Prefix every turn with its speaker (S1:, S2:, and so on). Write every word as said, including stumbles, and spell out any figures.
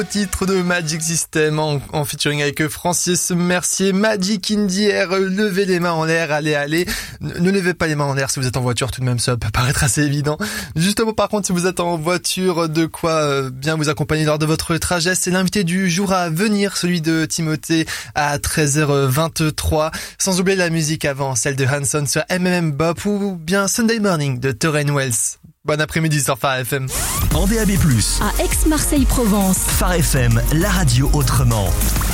S1: Titre de Magic System en, en featuring avec Francis Mercier, Magic in the Air, levez les mains en l'air, allez, allez, ne, ne levez pas les mains en l'air si vous êtes en voiture, tout de même ça peut paraître assez évident. Justement par contre si vous êtes en voiture, de quoi euh, bien vous accompagner lors de votre trajet, c'est l'invité du jour à venir, celui de Timothée à treize heures vingt-trois, sans oublier la musique avant, celle de Hanson sur M M M Bop ou bien Sunday Morning de Terrain Wells. Bon après-midi sur Phare F M.
S2: En D A B plus,
S3: à Aix-Marseille-Provence.
S2: Phare F M, la radio autrement.